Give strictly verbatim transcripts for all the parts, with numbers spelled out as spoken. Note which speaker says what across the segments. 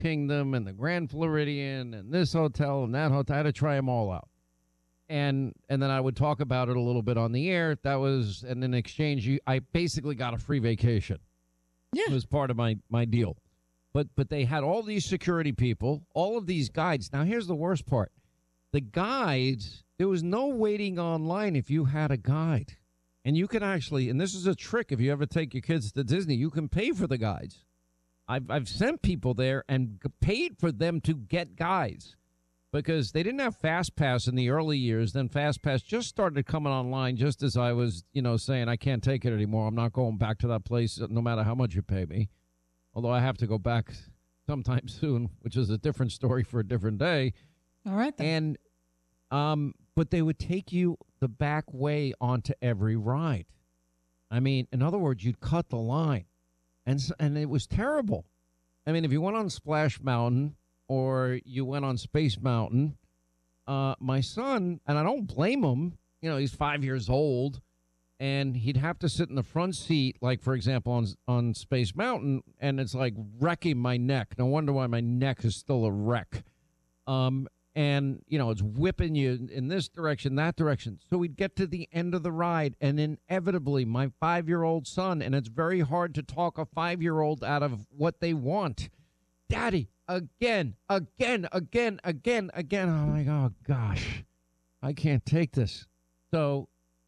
Speaker 1: Kingdom and the Grand Floridian and this hotel and that hotel. I had to try them all out. And and then I would talk about it a little bit on the air. That was, and in exchange, you, I basically got a free vacation.
Speaker 2: Yeah.
Speaker 1: It was part of my, my deal. But but they had all these security people, all of these guides. Now, here's the worst part. The guides, there was no waiting online if you had a guide. And you can actually, and this is a trick, if you ever take your kids to Disney, you can pay for the guides. I've, I've sent people there and paid for them to get guides because they didn't have Fast Pass in the early years. Then Fast Pass just started coming online just as I was, you know, saying I can't take it anymore. I'm not going back to that place no matter how much you pay me. Although I have to go back sometime soon, which is a different story for a different day.
Speaker 2: All right, then.
Speaker 1: And, um, but they would take you the back way onto every ride. I mean, in other words, you'd cut the line. And and it was terrible. I mean, if you went on Splash Mountain or you went on Space Mountain, uh, my son, and I don't blame him, you know, he's five years old, and he'd have to sit in the front seat, like, for example, on, on Space Mountain, and it's like wrecking my neck. No wonder why my neck is still a wreck. Um, and, you know, it's whipping you in this direction, that direction. So we'd get to the end of the ride, and inevitably my five-year-old son, and it's very hard to talk a five-year-old out of what they want. Daddy, again, again, again, again, again. I'm like, oh, gosh, I can't take this. So,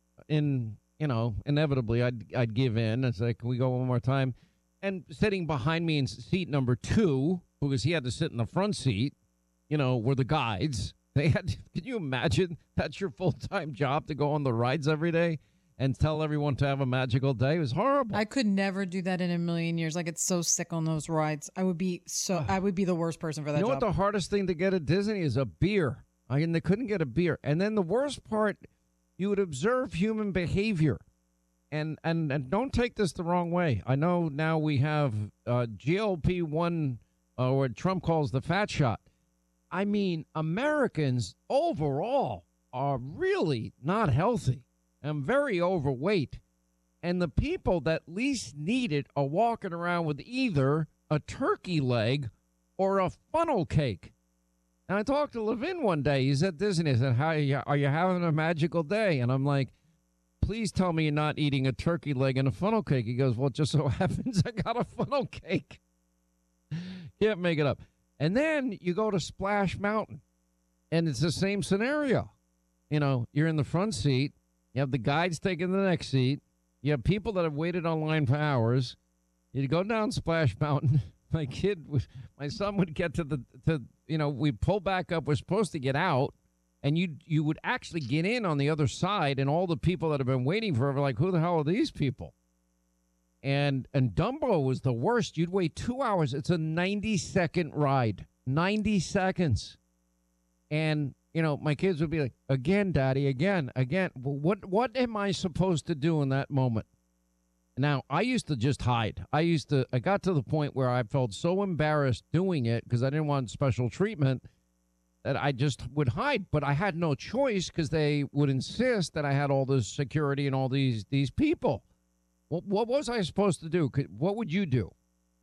Speaker 1: in, you know, inevitably I'd, I'd give in. It's like, can we go one more time? And sitting behind me in seat number two, because he had to sit in the front seat, you know, were the guides. They had, can you imagine that's your full-time job to go on the rides every day and tell everyone to have a magical day? It was horrible.
Speaker 2: I could never do that in a million years. I get so sick on those rides. I would be so, I would be the worst person for that
Speaker 1: You know
Speaker 2: job.
Speaker 1: what the hardest thing to get at Disney is? A beer. I mean, they couldn't get a beer. And then the worst part, you would observe human behavior. And, and, and don't take this the wrong way. I know now we have uh, G L P one, uh, what Trump calls the fat shot. I mean, Americans overall are really not healthy and very overweight. And the people that least need it are walking around with either a turkey leg or a funnel cake. And I talked to Levin one day. He's at Disney. He said, How are you, are you having a magical day? And I'm like, please tell me you're not eating a turkey leg and a funnel cake. He goes, well, it just so happens I got a funnel cake. Can't make it up. And then you go to Splash Mountain, and it's the same scenario. You know, you're in the front seat. You have the guides taking the next seat. You have people that have waited online for hours. You go down Splash Mountain. My kid, was, my son would get to the, to you know, we'd pull back up. We're supposed to get out, and you you would actually get in on the other side, and all the people that have been waiting forever, like, who the hell are these people? And and Dumbo was the worst. You'd wait two hours. It's a ninety-second ride. ninety seconds. And, you know, my kids would be like, again, Daddy, again, again. Well, what, what am I supposed to do in that moment? Now, I used to just hide. I used to, I got to the point where I felt so embarrassed doing it because I didn't want special treatment that I just would hide. But I had no choice because they would insist that I had all this security and all these these people. What, what was I supposed to do? Could, what would you do?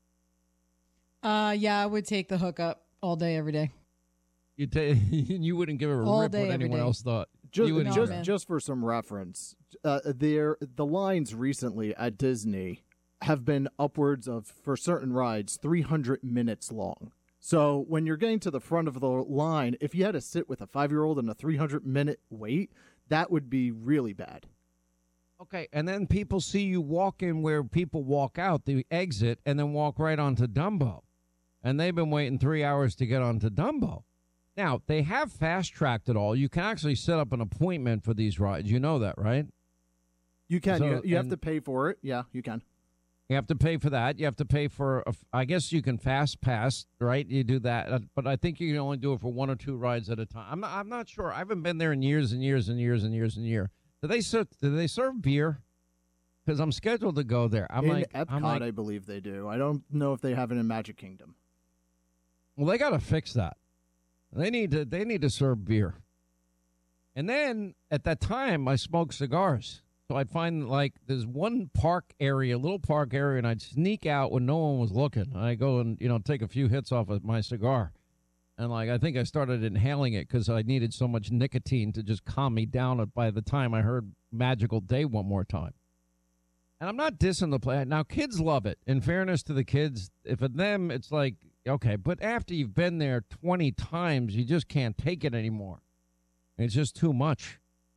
Speaker 2: Uh, yeah, I would take the hookup all day, every day.
Speaker 1: You ta- you wouldn't give a
Speaker 2: All
Speaker 1: rip
Speaker 2: day,
Speaker 1: what
Speaker 2: every
Speaker 1: anyone
Speaker 2: day.
Speaker 1: else thought.
Speaker 3: Just,
Speaker 1: You wouldn't
Speaker 3: just,
Speaker 1: give a-
Speaker 3: just for some reference, uh, there the lines recently at Disney have been upwards of, for certain rides, three hundred minutes long. So when you're getting to the front of the line, if you had to sit with a five-year-old in a three hundred minute wait, that would be really bad.
Speaker 1: Okay, and then people see you walk in where people walk out, the exit, and then walk right onto Dumbo. And they've been waiting three hours to get onto Dumbo. Now, they have fast-tracked it all. You can actually set up an appointment for these rides. You know that, right?
Speaker 3: You can.
Speaker 1: So-
Speaker 3: you you have
Speaker 1: and-
Speaker 3: to pay for it. Yeah, you can.
Speaker 1: You have to pay for that. You have to pay for, a, I guess you can fast pass, right? You do that. Uh, But I think you can only do it for one or two rides at a time. I'm not, I'm not sure. I haven't been there in years and years and years and years and years. Do they serve, do they serve beer? Because I'm scheduled to go there. I'm
Speaker 3: in
Speaker 1: like,
Speaker 3: Epcot,
Speaker 1: I'm like,
Speaker 3: I believe they do. I don't know if they have it in Magic Kingdom.
Speaker 1: well, they got to fix that. They need to, they need to serve beer. And then at that time, I smoked cigars. So I'd find like there's one park area, little park area, and I'd sneak out when no one was looking. I go and, you know, take a few hits off of my cigar. And like I think I started inhaling it because I needed so much nicotine to just calm me down by the time I heard Magical Day one more time. And I'm not dissing the play. Now, kids love it. In fairness to the kids, if at them, it's like, okay, but after you've been there twenty times, you just can't take it anymore. It's just too much.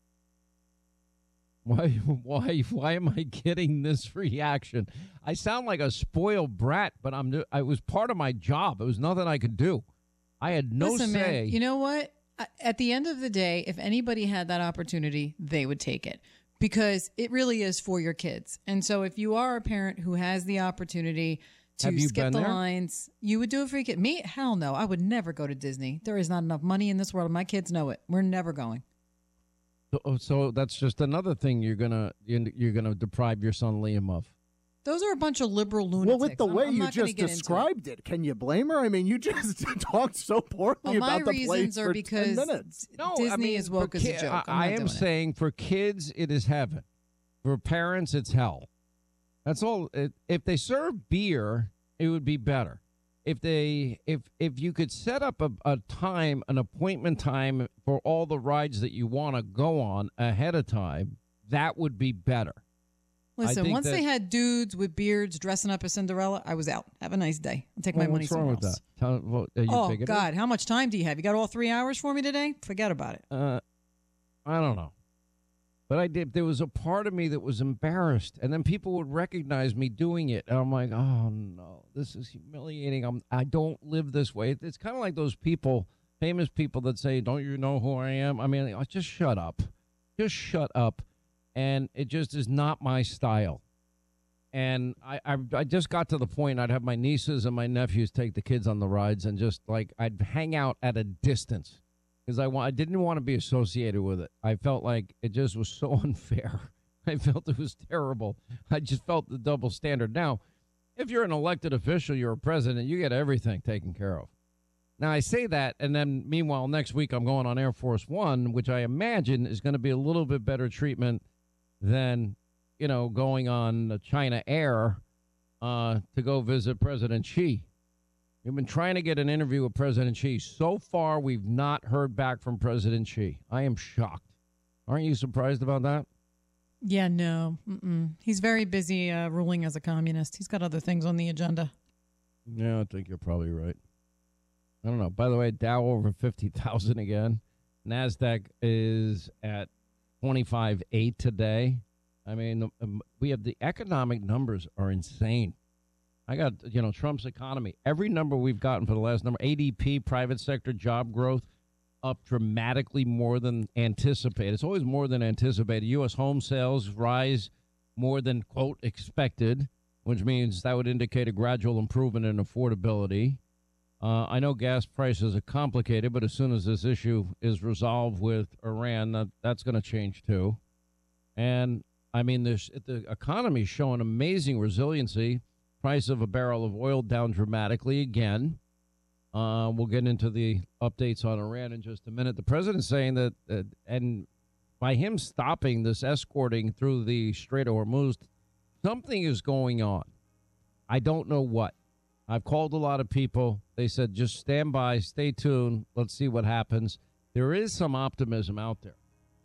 Speaker 1: Why, why, why am I getting this reaction? I sound like a spoiled brat, but I'm. I was part of my job. It was nothing I could do. I had no
Speaker 2: Listen,
Speaker 1: say.
Speaker 2: man, you know what? At the end of the day, if anybody had that opportunity, they would take it because it really is for your kids. And so if you are a parent who has the opportunity to
Speaker 1: Have you
Speaker 2: skip
Speaker 1: been
Speaker 2: the
Speaker 1: there?
Speaker 2: lines, you would do it for your kid. Me? Hell no. I would never go to Disney. There is not enough money in this world. My kids know it. We're never going.
Speaker 1: So, so that's just another thing you're gonna you're gonna deprive your son Liam of.
Speaker 2: Those are a bunch of liberal lunatics.
Speaker 3: Well, with the
Speaker 2: I'm-
Speaker 3: way
Speaker 2: I'm
Speaker 3: you
Speaker 2: not gonna
Speaker 3: just
Speaker 2: get into it.
Speaker 3: described it. can you blame her? I mean, you just talked so poorly
Speaker 2: Well, my
Speaker 3: about the place
Speaker 2: reasons are
Speaker 3: for
Speaker 2: because
Speaker 3: ten minutes.
Speaker 1: No,
Speaker 2: Disney
Speaker 1: I mean,
Speaker 2: is
Speaker 1: for
Speaker 2: woke as a
Speaker 1: ki-
Speaker 2: joke. I'm
Speaker 1: I, I
Speaker 2: not
Speaker 1: am
Speaker 2: doing it.
Speaker 1: saying for kids, it is heaven. For parents, it's hell. That's all. It, if they serve beer, it would be better. If they, if if you could set up a, a time, an appointment time for all the rides that you want to go on ahead of time, that would be better.
Speaker 2: Listen,
Speaker 1: think
Speaker 2: once
Speaker 1: that-
Speaker 2: they had dudes with beards dressing up as Cinderella, I was out. Have a nice day. I'll take my
Speaker 1: Well,
Speaker 2: money
Speaker 1: what's wrong
Speaker 2: somewhere
Speaker 1: with
Speaker 2: else.
Speaker 1: that? Tell, well, are you
Speaker 2: Oh,
Speaker 1: bigoted?
Speaker 2: God. How much time do you have? You got all three hours for me today? Forget about it.
Speaker 1: Uh, I don't know. But I did. There was a part of me that was embarrassed, and then people would recognize me doing it, and I'm like, "Oh no, this is humiliating." I'm. I don't live this way. It's kind of like those people, famous people that say, "Don't you know who I am?" I mean, like, just shut up, just shut up, and it just is not my style. And I, I, I just got to the point. I'd have my nieces and my nephews take the kids on the rides, and just like I'd hang out at a distance. Because I, wa- I didn't want to be associated with it. I felt like it just was so unfair. I felt it was terrible. I just felt the double standard. Now, if you're an elected official, you're a president, you get everything taken care of. Now, I say that, and then meanwhile, next week I'm going on Air Force One, which I imagine is going to be a little bit better treatment than, you know, going on China Air uh, to go visit President Xi. We've been trying to get an interview with President Xi. So far, we've not heard back from President Xi. I am shocked. Aren't you surprised about that?
Speaker 2: Yeah, no. Mm-mm. He's very busy uh, ruling as a communist. He's got other things on the agenda.
Speaker 1: Yeah, I think you're probably right. I don't know. By the way, Dow over fifty thousand again. NASDAQ is at twenty-five eight today. I mean, um, we have the economic numbers are insane. I got, you know, Trump's economy. Every number we've gotten for the last number, A D P, private sector job growth, up dramatically more than anticipated. It's always more than anticipated. U S home sales rise more than, quote, expected, which means that would indicate a gradual improvement in affordability. Uh, I know gas prices are complicated, but as soon as this issue is resolved with Iran, that, that's going to change too. And, I mean, this, the economy is showing amazing resiliency. Price of a barrel of oil down dramatically again. Uh, we'll get into the updates on Iran in just a minute. The president's saying that, uh, and by him stopping this escorting through the Strait of Hormuz, something is going on. I don't know what. I've called a lot of people. They said, just stand by, stay tuned. Let's see what happens. There is some optimism out there.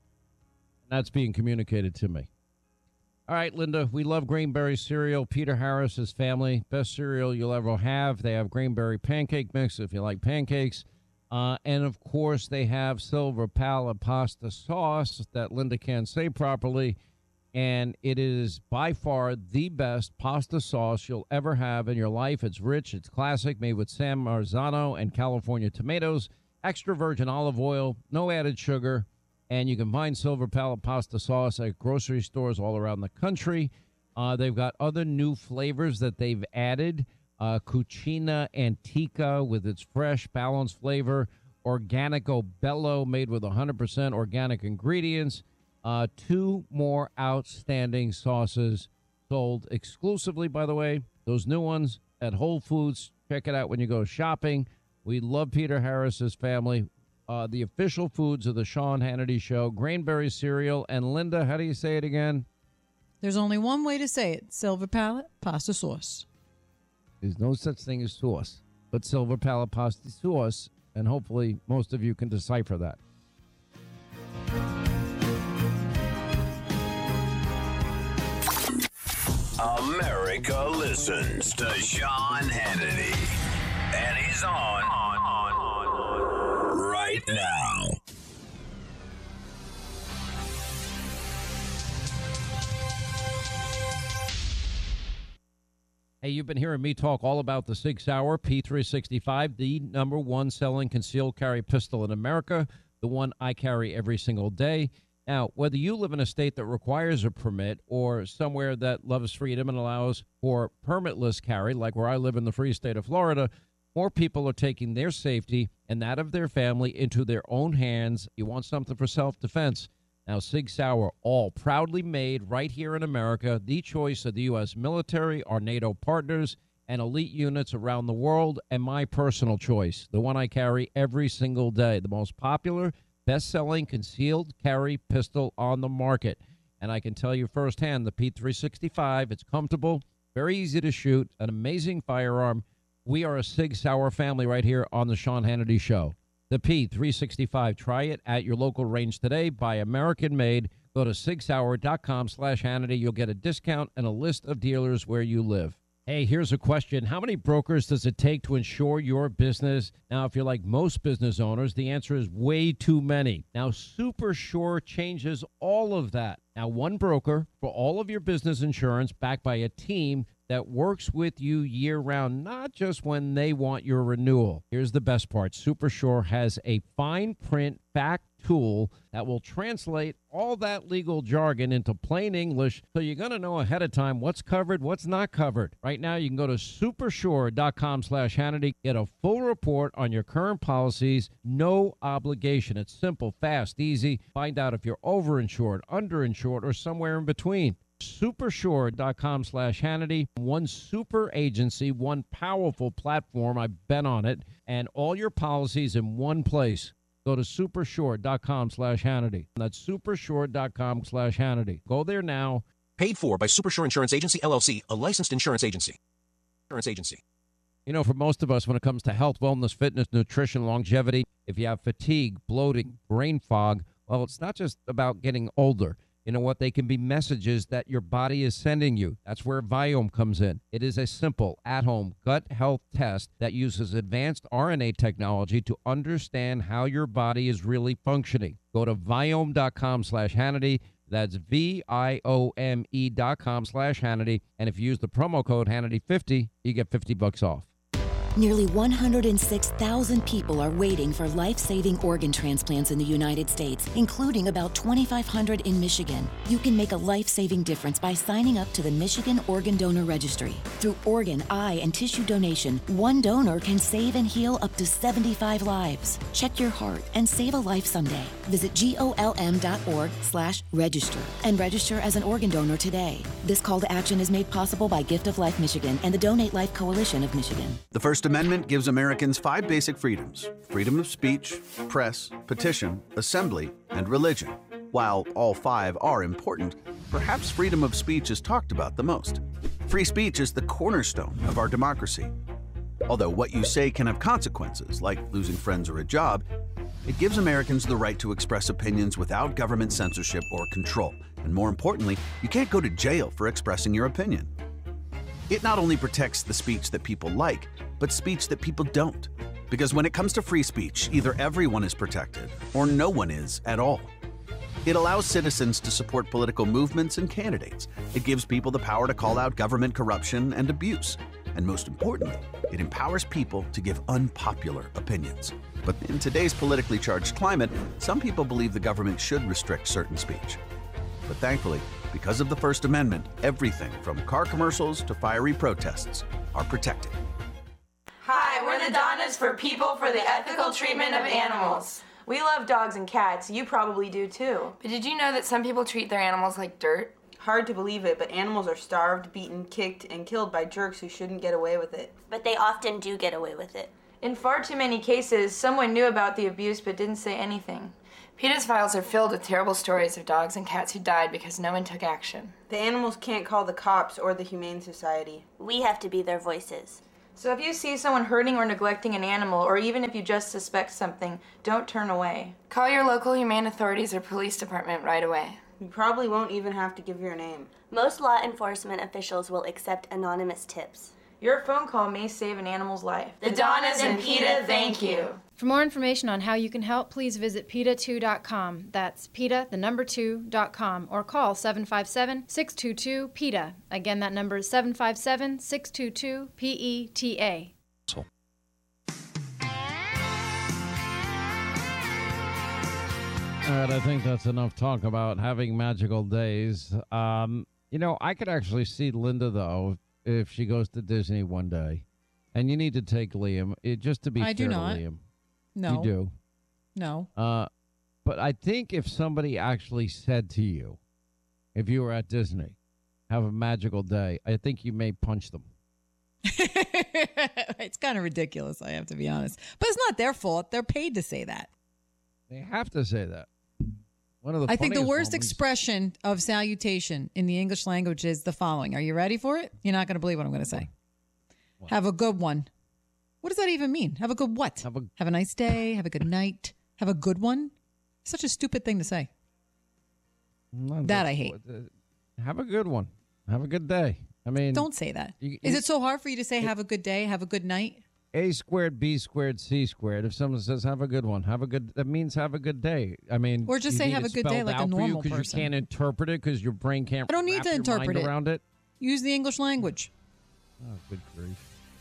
Speaker 1: And that's being communicated to me. All right, Linda, we love Grainberry cereal. Peter Harris's family, best cereal you'll ever have. They have Grainberry pancake mix if you like pancakes. Uh, and, of course, they have Silver Pala pasta sauce that Linda can't say properly. And it is by far the best pasta sauce you'll ever have in your life. It's rich. It's classic, made with San Marzano and California tomatoes, extra virgin olive oil, no added sugar. And you can find Silver Pala pasta sauce at grocery stores all around the country. Uh, they've got other new flavors that they've added. Uh, Cucina Antica with its fresh, balanced flavor. Organico Bello made with one hundred percent organic ingredients. Uh, two more outstanding sauces sold exclusively, by the way. Those new ones at Whole Foods. Check it out when you go shopping. We love Peter Harris's family. Uh, the official foods of the Sean Hannity Show, Grainberry cereal. And Linda, how do you say it again?
Speaker 2: There's only one way to say it. Silver Palette Pasta Sauce.
Speaker 1: There's no such thing as sauce, but Silver Palette Pasta Sauce, and hopefully most of you can decipher that.
Speaker 4: America listens to Sean Hannity, and he's on, on, on, on right now.
Speaker 1: Hey, you've been hearing me talk all about the Sig Sauer P three sixty-five, the number one selling concealed carry pistol in America, the one I carry every single day. Now, whether you live in a state that requires a permit or somewhere that loves freedom and allows for permitless carry, like where I live in the free state of Florida, more people are taking their safety and that of their family into their own hands. You want something for self-defense. Now, Sig Sauer, all proudly made right here in America, the choice of the U S military, our NATO partners, and elite units around the world, and my personal choice, the one I carry every single day, the most popular, best-selling concealed carry pistol on the market. And I can tell you firsthand, the P three sixty-five, it's comfortable, very easy to shoot, an amazing firearm. We are a Sig Sauer family right here on the Sean Hannity Show. The P three sixty-five, try it at your local range today, buy American-made. Go to sig sauer dot com slash Hannity. You'll get a discount and a list of dealers where you live. Hey, here's a question. How many brokers does it take to insure your business? Now, if you're like most business owners, the answer is way too many. Now, Super Sure changes all of that. Now, one broker for all of your business insurance backed by a team that works with you year-round, not just when they want your renewal. Here's the best part. Super Sure has a fine print fact tool that will translate all that legal jargon into plain English, so you're going to know ahead of time what's covered, what's not covered. Right now, you can go to super sure dot com slash Hannity, get a full report on your current policies, no obligation. It's simple, fast, easy. Find out if you're overinsured, underinsured, or somewhere in between. super sure dot com slash Hannity. One super agency, one powerful platform. I've been on it, and all your policies in one place. Go to super sure dot com slash Hannity. That's super sure dot com slash Hannity. Go there now.
Speaker 5: Paid for by Supersure Insurance Agency, L L C, a licensed insurance agency. Insurance agency.
Speaker 1: You know, for most of us, when it comes to health, wellness, fitness, nutrition, longevity, if you have fatigue, bloating, brain fog, well, it's not just about getting older. You know what? They can be messages that your body is sending you. That's where Viome comes in. It is a simple, at-home gut health test that uses advanced R N A technology to understand how your body is really functioning. Go to Viome dot com slash Hannity. That's V I O M E dot com slash Hannity. And if you use the promo code Hannity fifty, you get fifty bucks off.
Speaker 6: Nearly one hundred six thousand people are waiting for life-saving organ transplants in the United States, including about twenty-five hundred in Michigan. You can make a life-saving difference by signing up to the Michigan Organ Donor Registry. Through organ, eye, and tissue donation, one donor can save and heal up to seventy-five lives. Check your heart and save a life someday. Visit golm dot org slash register and register as an organ donor today. This call to action is made possible by Gift of Life Michigan and the Donate Life Coalition of Michigan.
Speaker 7: The First Amendment gives Americans five basic freedoms: freedom of speech, press, petition, assembly, and religion. While all five are important, perhaps freedom of speech is talked about the most. Free speech is the cornerstone of our democracy. Although what you say can have consequences, like losing friends or a job, it gives Americans the right to express opinions without government censorship or control. And more importantly, you can't go to jail for expressing your opinion. It not only protects the speech that people like, but speech that people don't. Because when it comes to free speech, either everyone is protected or no one is at all. It allows citizens to support political movements and candidates. It gives people the power to call out government corruption and abuse. And most importantly, it empowers people to give unpopular opinions. But in today's politically charged climate, some people believe the government should restrict certain speech. But thankfully, because of the First Amendment, everything from car commercials to fiery protests are protected.
Speaker 8: Hi, we're the Donnas for People for the Ethical Treatment of Animals. We love dogs and cats. You probably do too.
Speaker 9: But did you know that some people treat their animals like dirt?
Speaker 8: Hard to believe it, but animals are starved, beaten, kicked, and killed by jerks who shouldn't get away with it.
Speaker 10: But they often do get away with it.
Speaker 8: In far too many cases, someone knew about the abuse but didn't say anything.
Speaker 9: PETA's files are filled with terrible stories of dogs and cats who died because no one took action.
Speaker 10: The animals can't call the cops or the Humane Society.
Speaker 11: We have to be their voices.
Speaker 8: So if you see someone hurting or neglecting an animal, or even if you just suspect something, don't turn away.
Speaker 9: Call your local humane authorities or police department right away.
Speaker 10: You probably won't even have to give your name.
Speaker 11: Most law enforcement officials will accept anonymous tips.
Speaker 8: Your phone call may save an animal's life.
Speaker 9: The Donnas and PETA thank you.
Speaker 12: For more information on how you can help, please visit P E T A two dot com. That's PETA, the number two, dot com, or call seven five seven, six two two, P E T A. Again, that number is seven five seven, six two two, P E T A.
Speaker 1: All right, I think that's enough talk about having magical days. Um, you know, I could actually see Linda, though, if she goes to Disney one day. And you need to take Liam, it, just to be
Speaker 2: I
Speaker 1: fair
Speaker 2: do
Speaker 1: to
Speaker 2: not.
Speaker 1: Liam.
Speaker 2: No.
Speaker 1: You do.
Speaker 2: No.
Speaker 1: Uh, but I think if somebody actually said to you, if you were at Disney, have a magical day, I think you may punch them.
Speaker 2: It's kind of ridiculous, I have to be honest. But it's not their fault. They're paid to say that.
Speaker 1: They have to say that. One of the
Speaker 2: I think the
Speaker 1: funniest
Speaker 2: worst
Speaker 1: moments-
Speaker 2: expression of salutation in the English language is the following. Are you ready for it? You're not going to believe what I'm going to say.
Speaker 1: What?
Speaker 2: Have a good one. What does that even mean? Have a good what?
Speaker 1: Have a,
Speaker 2: have a nice day. Have a good night. Have a good one. Such a stupid thing to say.
Speaker 1: No,
Speaker 2: That I hate.
Speaker 1: Uh, have a good one. Have a good day. I mean,
Speaker 2: Don't say that.
Speaker 1: You,
Speaker 2: Is it so hard for you to say have a good day, have a good night?
Speaker 1: A squared, B squared, C squared. If someone says have a good one, have a good, that means have a good day. I mean,
Speaker 2: Or just
Speaker 1: you
Speaker 2: say
Speaker 1: need
Speaker 2: have
Speaker 1: it
Speaker 2: a good day
Speaker 1: spelled
Speaker 2: like a
Speaker 1: out for you
Speaker 2: normal
Speaker 1: 'cause
Speaker 2: person.
Speaker 1: You can't interpret it because your brain can't.
Speaker 2: I don't need
Speaker 1: wrap
Speaker 2: to
Speaker 1: your
Speaker 2: interpret
Speaker 1: mind
Speaker 2: it.
Speaker 1: around it.
Speaker 2: Use the English language.
Speaker 1: Oh, good grief.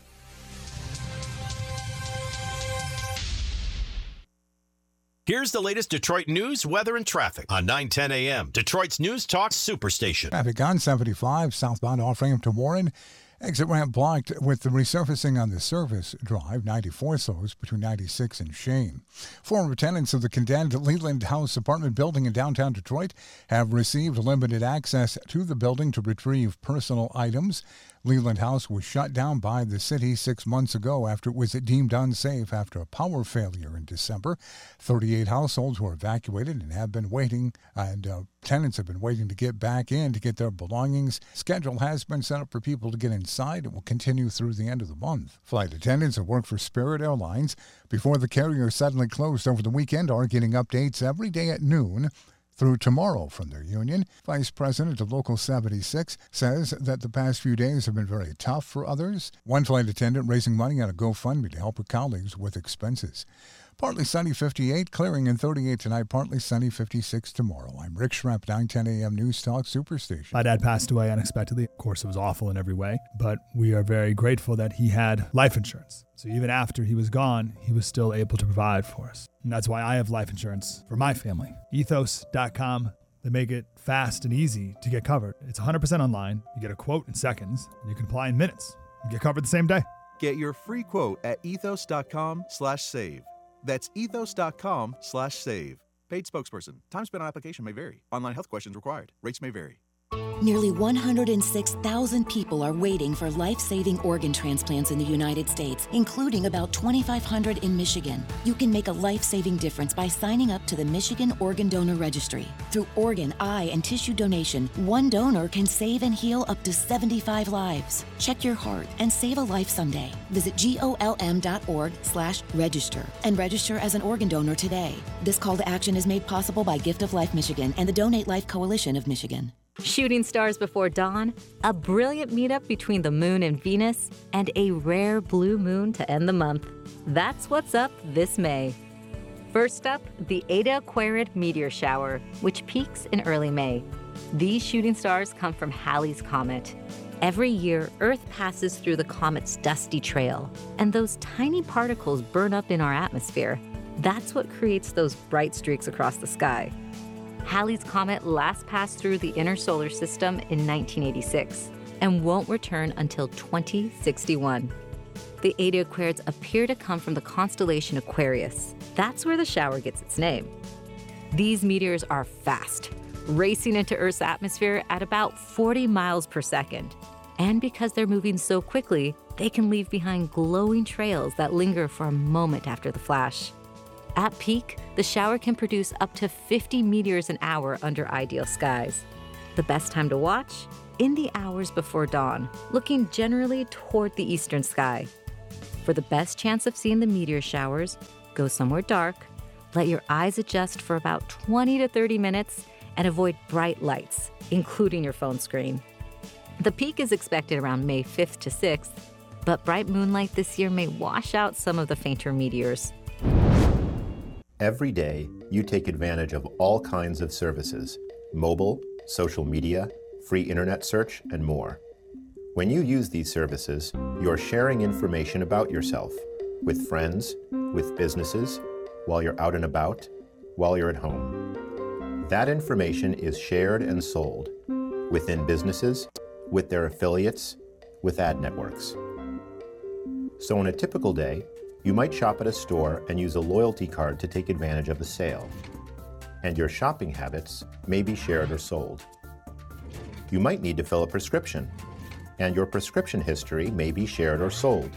Speaker 13: Here's the latest Detroit news, weather, and traffic on nine ten a.m. Detroit's News Talk Superstation.
Speaker 14: Traffic on seventy-five southbound off-ramp to Warren. Exit ramp blocked with the resurfacing on the Service Drive. ninety-four slows between ninety-six and Shane. Former tenants of the condemned Leland House apartment building in downtown Detroit have received limited access to the building to retrieve personal items. Leland House was shut down by the city six months ago after it was deemed unsafe after a power failure in December. thirty-eight households were evacuated and have been waiting, and uh, tenants have been waiting to get back in to get their belongings. Schedule has been set up for people to get inside. It will continue through the end of the month. Flight attendants who work for Spirit Airlines before the carrier suddenly closed over the weekend are getting updates every day at noon through tomorrow from their union. Vice President of Local seventy-six says that the past few days have been very tough for others. One flight attendant raising money on a GoFundMe to help her colleagues with expenses. Partly sunny fifty-eight, clearing in thirty-eight tonight, partly sunny fifty-six tomorrow. I'm Rick Schrepp, nine ten a.m. News Talk Superstation.
Speaker 15: My dad passed away unexpectedly. Of course, it was awful in every way, but we are very grateful that he had life insurance. So even after he was gone, he was still able to provide for us. And that's why I have life insurance for my family. ethos dot com. They make it fast and easy to get covered. It's one hundred percent online. You get a quote in seconds, and you can apply in minutes. You get covered the same day.
Speaker 16: Get your free quote at ethos dot com slash save. That's ethos dot com slash save. Paid spokesperson. Time spent on application may vary. Online health questions required. Rates may vary.
Speaker 6: Nearly one hundred six thousand people are waiting for life-saving organ transplants in the United States, including about twenty-five hundred in Michigan. You can make a life-saving difference by signing up to the Michigan Organ Donor Registry. Through organ, eye, and tissue donation, one donor can save and heal up to seventy-five lives. Check your heart and save a life someday. Visit golm dot org slash register and register as an organ donor today. This call to action is made possible by Gift of Life Michigan and the Donate Life Coalition of Michigan.
Speaker 17: Shooting stars before dawn, a brilliant meetup between the moon and Venus, and a rare blue moon to end the month. That's what's up this May. First up, the Eta Aquarid meteor shower, which peaks in early May. These shooting stars come from Halley's Comet. Every year, Earth passes through the comet's dusty trail, and those tiny particles burn up in our atmosphere. That's what creates those bright streaks across the sky. Halley's Comet last passed through the inner solar system in nineteen eighty-six and won't return until twenty sixty-one. The Eta Aquarids appear to come from the constellation Aquarius. That's where the shower gets its name. These meteors are fast, racing into Earth's atmosphere at about forty miles per second. And because they're moving so quickly, they can leave behind glowing trails that linger for a moment after the flash. At peak, the shower can produce up to fifty meteors an hour under ideal skies. The best time to watch? In the hours before dawn, looking generally toward the eastern sky. For the best chance of seeing the meteor showers, go somewhere dark, let your eyes adjust for about twenty to thirty minutes, and avoid bright lights, including your phone screen. The peak is expected around May fifth to sixth, but bright moonlight this year may wash out some of the fainter meteors.
Speaker 18: Every day, you take advantage of all kinds of services: mobile, social media, free internet search, and more. When you use these services, you're sharing information about yourself with friends, with businesses, while you're out and about, while you're at home. That information is shared and sold within businesses, with their affiliates, with ad networks. So on a typical day, you might shop at a store and use a loyalty card to take advantage of a sale. And your shopping habits may be shared or sold. You might need to fill a prescription, and your prescription history may be shared or sold.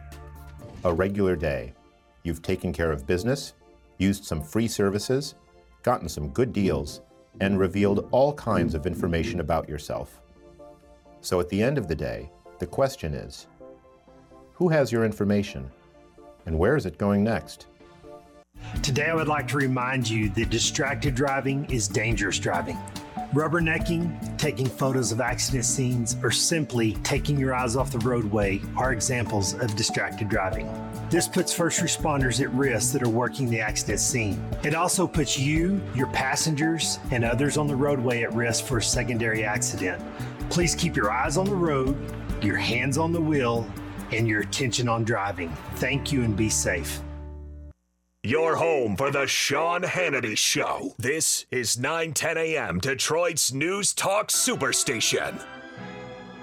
Speaker 18: A regular day, you've taken care of business, used some free services, gotten some good deals, and revealed all kinds of information about yourself. So at the end of the day, the question is, who has your information, and where is it going next?
Speaker 19: Today I would like to remind you that distracted driving is dangerous driving. Rubbernecking, taking photos of accident scenes, or simply taking your eyes off the roadway are examples of distracted driving. This puts first responders at risk that are working the accident scene. It also puts you, your passengers, and others on the roadway at risk for a secondary accident. Please keep your eyes on the road, your hands on the wheel, and your attention on driving. Thank you and be safe.
Speaker 20: Your home for the Sean Hannity Show. This is nine ten a.m. Detroit's News Talk Superstation.